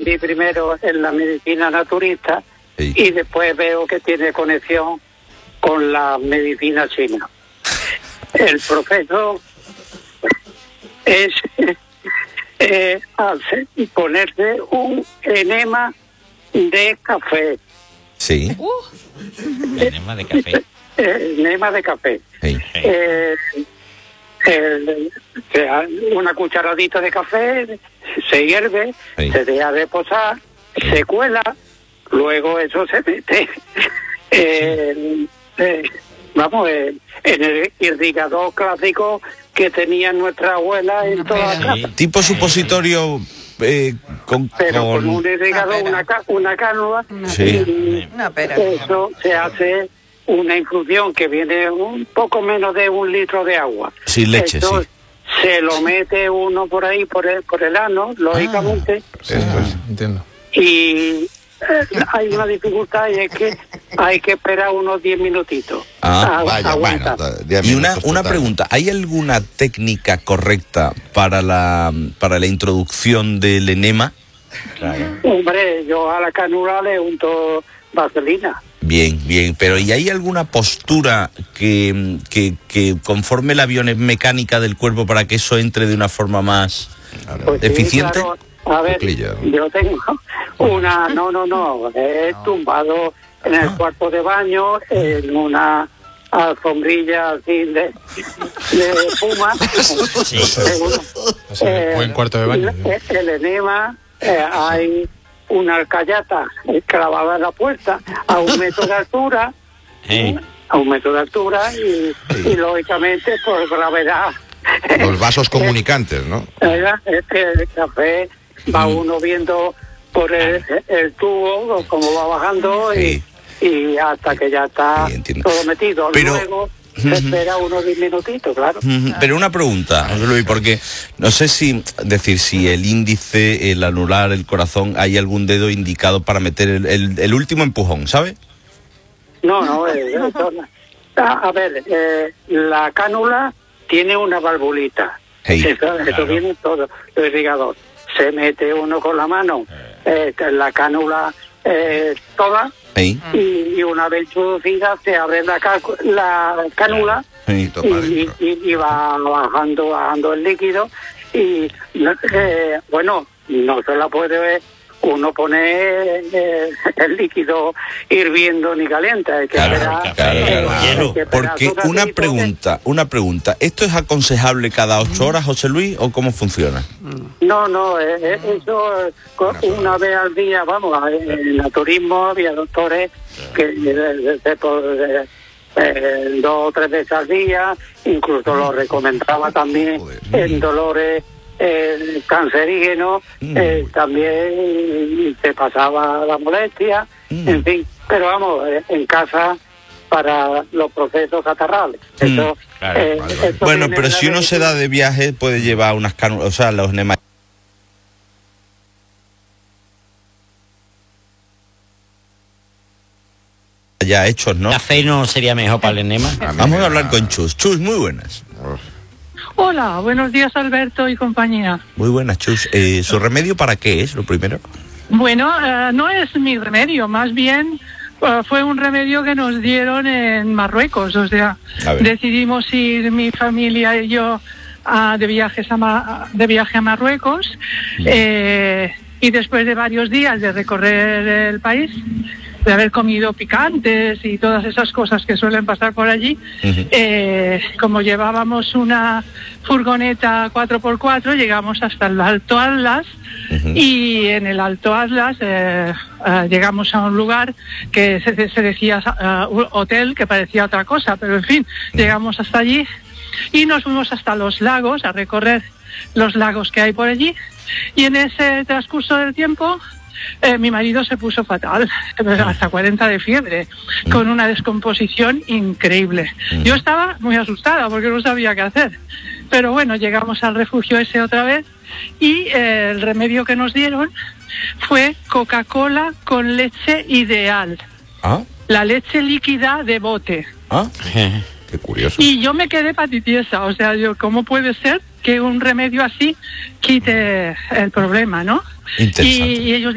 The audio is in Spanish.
aprendí primero en la medicina naturista y después veo que tiene conexión con la medicina china. El proceso es ponerse un enema de café. Sí. Enema de café. Enema de café. Sí. Una cucharadita de café, se hierve, Sí. se deja reposar, se cuela, luego eso se mete en el irrigador clásico que tenía nuestra abuela en toda la casa. Tipo supositorio con un irrigador, una cánula, Sí. eso se hace una infusión que viene un poco menos de 1 litro de agua. Sin leche, Eso sí. se lo mete uno por ahí, por el ano, lógicamente. Entiendo. Y hay una dificultad, y es que hay que esperar unos 10 minutitos. Vaya, Aguanta. bueno, 10 Y minutos una total. pregunta, ¿hay alguna técnica correcta para la introducción del enema? Hombre, yo a la cánula le unto vaselina. Bien, bien, pero ¿y hay alguna postura que conforme la biomecánica del cuerpo para que eso entre de una forma más Pues sí, eficiente? claro. A ver, Cuclilla. yo tengo una... No, he tumbado en el cuarto de baño, en una alfombrilla así de espuma. Buen cuarto de baño. El enema, hay una alcayata clavada en la puerta a 1 metro de altura, y lógicamente por gravedad. Los vasos comunicantes, ¿no? Es que el café va uno viendo por el tubo como va bajando y hasta que ya está Sí, entiendo. todo metido. Pero- Luego se espera unos 10 minutitos, claro. Pero una pregunta, José Luis, porque no sé si el índice, el anular, el corazón, hay algún dedo indicado para meter el último empujón, ¿sabe? No, a ver, la cánula tiene una valvulita. Hey. Eso viene todo, el irrigador. Se mete uno con la mano, la cánula toda, Sí. y una vez introducida se abre la cánula Sí. y va bajando el líquido, y bueno, no se la puede uno poner el líquido hirviendo ni caliente, hay que esperar, Claro. hay que esperar Porque un ratito. una pregunta, ¿esto es aconsejable cada 8 horas, José Luis, o cómo funciona? No, eso una vez al día, vamos, en naturismo había doctores que por 2 o 3 veces al día, incluso lo recomendaba también en dolores cancerígenos, también se pasaba la molestia, en fin, pero vamos, en casa para los procesos catarrales. Eso, eso Bueno, viene pero de si la uno se da de viaje puede llevar unas cánulas, o sea, los enemas ya hechos, ¿no? ¿Café no sería mejor para el enema? Vamos a hablar con Chus. Chus, muy buenas. Hola, buenos días Alberto y compañía. Muy buenas, Chus. ¿Su remedio para qué es, lo primero? Bueno, no es mi remedio, más bien fue un remedio que nos dieron en Marruecos. O sea, decidimos ir mi familia y yo de viaje a Marruecos, y después de varios días de recorrer el país, de haber comido picantes y todas esas cosas que suelen pasar por allí, como llevábamos una furgoneta 4x4, llegamos hasta el Alto Atlas, y en el Alto Atlas llegamos a un lugar que se decía hotel, que parecía otra cosa, pero en fin, llegamos hasta allí y nos fuimos hasta los lagos a recorrer los lagos que hay por allí, y en ese transcurso del tiempo mi marido se puso fatal, hasta 40 de fiebre, con una descomposición increíble. Yo estaba muy asustada porque no sabía qué hacer, pero bueno, llegamos al refugio ese otra vez, y el remedio que nos dieron fue Coca-Cola con leche ideal, la leche líquida de bote. Qué curioso. Y yo me quedé patitiesa, o sea, ¿cómo puede ser que un remedio así quite el problema, no? Interesante. Y ellos